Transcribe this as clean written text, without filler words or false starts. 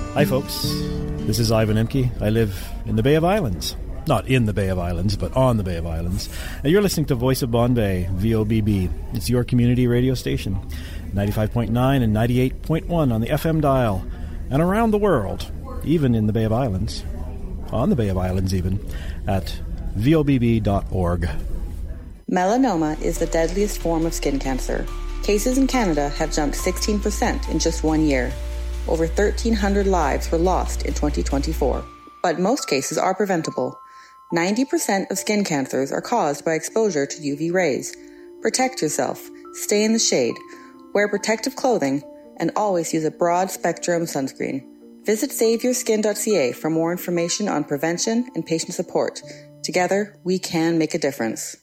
Hi folks, this is Ivan Emke. I live in the Bay of Islands. Not in the Bay of Islands, but on the Bay of Islands. And you're listening to Voice of Bombay, VOBB. It's your community radio station. 95.9 and 98.1 on the FM dial. And around the world, even in the Bay of Islands, on the Bay of Islands even, at vobb.org. Melanoma is the deadliest form of skin cancer. Cases in Canada have jumped 16% in just 1 year. Over 1,300 lives were lost in 2024. But most cases are preventable. 90% of skin cancers are caused by exposure to UV rays. Protect yourself, stay in the shade, wear protective clothing, and always use a broad-spectrum sunscreen. Visit SaveYourSkin.ca for more information on prevention and patient support. Together, we can make a difference.